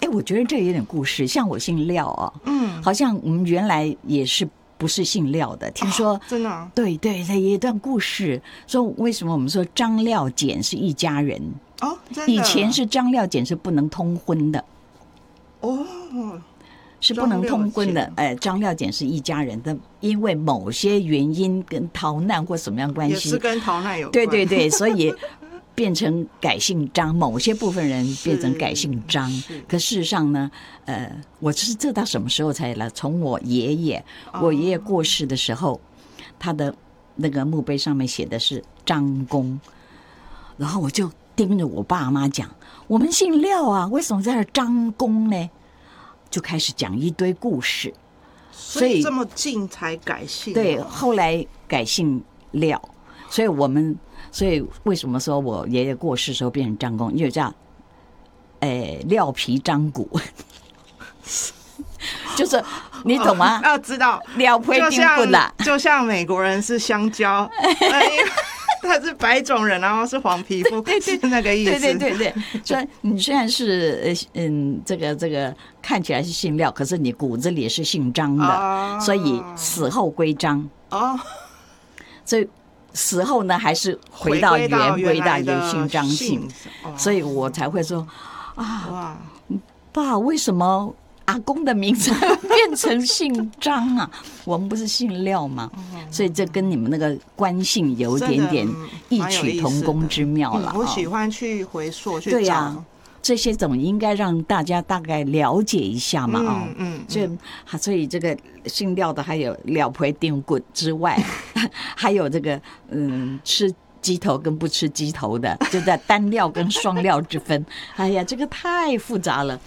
我觉得这有点故事，像我姓廖啊，好像我们原来也是不是姓廖的，听说真的啊？ 对，有一段故事说为什么我们说张廖简是一家人哦，真的， 以前是张廖简是不能通婚的哦。 是不能通婚的，张廖简是一家人的，因为某些原因跟逃难或什么样关系， 也是跟逃难有关。 对，所以变成改姓张，某些部分人变成改姓张。可事实上呢，我是这到什么时候才来？从我爷爷过世的时候，他的那个墓碑上面写的是张公，然后我就盯着我爸妈讲，我们姓廖啊，为什么在这张公呢？就开始讲一堆故事， 所以这么近才改姓。 对，后来改姓廖，所以为什么说我爷爷过世的时候变成张公，因为叫廖皮张骨，就是你懂吗？ 要知道廖皮张骨啦， 就像美国人是香蕉。他是白种人，然后是黄皮肤，是那个意思。 对，所以你虽然是这个看起来是姓廖，可是你骨子里也是姓张的，所以死后归张。所以死后呢，还是回到原归到姓张姓，所以我才会说啊，爸，为什么阿公的名字变成姓张啊？我们不是姓廖吗？所以这跟你们那个关姓有点点异曲同工之妙了。 我喜欢去回溯去找。 对呀，这些总应该让大家大概了解一下嘛。所以这个姓廖的还有廖皮丁骨之外，还有这个吃鸡头跟不吃鸡头的，就在单料跟双料之分。哎呀，这个太复杂了。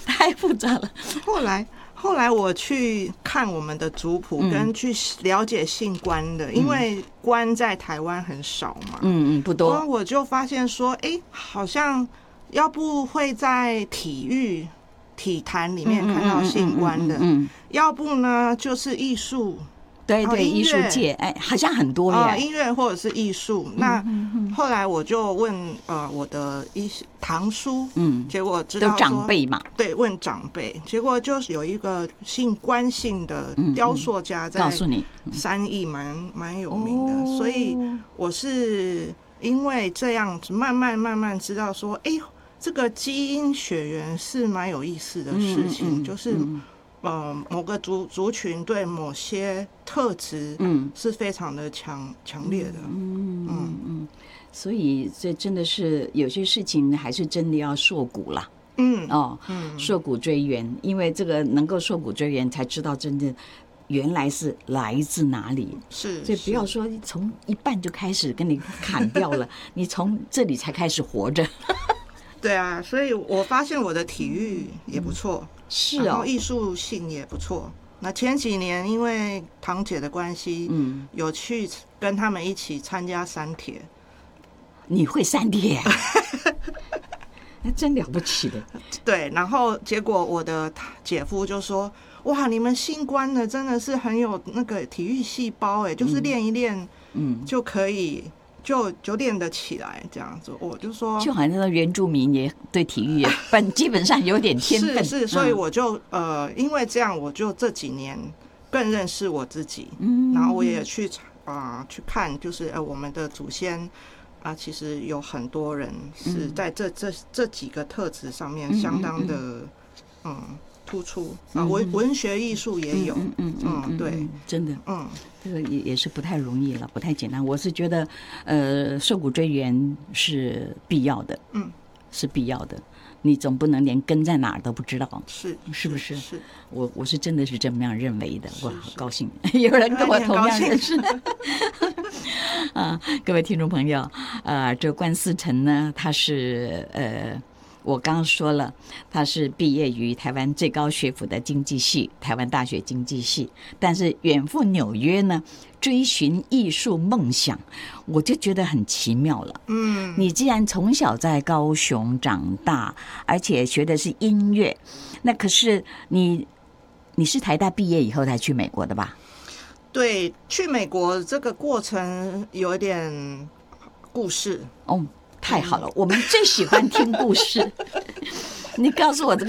后来我去看我们的族谱，跟去了解姓关的，因为关在台湾很少嘛， 不多。 我就发现说，好像要不会在体坛里面看到姓关的，要不呢就是艺术。 对，艺术界好像很多耶， 音乐或者是艺术。那后来我就问我的堂叔，结果知道都长辈嘛， 对，问长辈，结果就是有一个姓关姓的雕塑家在三义蛮有名的，所以我是因为这样子慢慢知道说，这个基因血缘是蛮有意思的事情，就是某个族群对某些特质是非常的强烈的。 所以这真的是有些事情还是真的要溯谷啦。溯谷追源，因为这个能够溯谷追源，才知道真的原来是来自哪里。 是， 所以不要说从一半就开始跟你砍掉了，你从这里才开始活着。 对啊，所以我发现我的体育也不错，然后艺术性也不错。那前几年因为堂姐的关系，有去跟他们一起参加三铁。 你会三铁啊？那真了不起的。 对，然后结果我的姐夫就说：“哇，你们姓关的真的是很有那个体育细胞，就是练一练，就可以。”就练得起来这样子，我就说， 就好像那原住民也对体育也基本上有点天分， 是，所以我就因为这样，我就这几年更认识我自己，然后我也去看，就是我们的祖先其实有很多人是在这几个特质上面相当的突出文学艺术也有，对， 真的，这个也是不太容易了，不太简单。我是觉得，溯谷追源是必要的，是必要的。你总不能连根在哪儿都不知道，是不是？ 是， 我是真的是这么样认为的，我好高兴，有人跟我同样认识。各位听众朋友，这关思成呢，他是我刚刚说了，他是毕业于台湾最高学府的经济系，台湾大学经济系，但是远赴纽约呢，追寻艺术梦想，我就觉得很奇妙了。你既然从小在高雄长大，而且学的是音乐，那可是你是台大毕业以后才去美国的吧？ 对，去美国这个过程有点故事。 太好了，我们最喜欢听故事。你告诉我这个